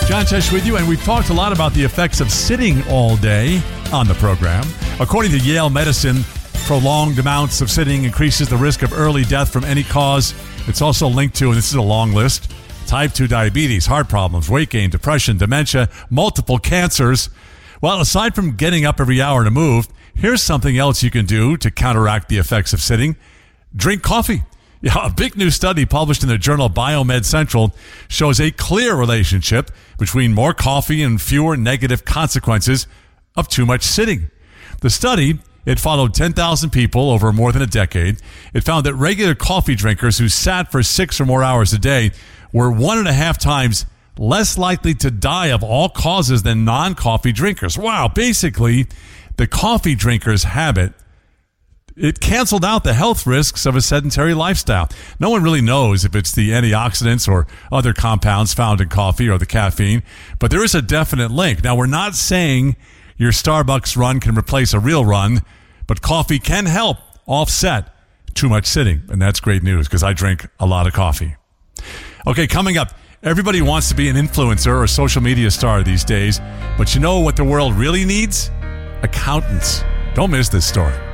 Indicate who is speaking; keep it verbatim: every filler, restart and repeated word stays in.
Speaker 1: John Tesh with you, and we've talked a lot about the effects of sitting all day on the program. According to Yale Medicine, prolonged amounts of sitting increases the risk of early death from any cause. It's also linked to, and this is a long list, type two diabetes, heart problems, weight gain, depression, dementia, multiple cancers. Well, aside from getting up every hour to move, here's something else you can do to counteract the effects of sitting. Drink coffee. Yeah, a big new study published in the journal Biomed Central shows a clear relationship between more coffee and fewer negative consequences of too much sitting. The study, it followed ten thousand people over more than a decade. It found that regular coffee drinkers who sat for six or more hours a day were one and a half times less likely to die of all causes than non-coffee drinkers. Wow, basically, the coffee drinker's habit, it canceled out the health risks of a sedentary lifestyle. No one really knows if it's the antioxidants or other compounds found in coffee or the caffeine, but there is a definite link. Now, we're not saying your Starbucks run can replace a real run, but coffee can help offset too much sitting, and that's great news because I drink a lot of coffee. Okay, coming up, everybody wants to be an influencer or social media star these days, but you know what the world really needs? Accountants. Don't miss this story.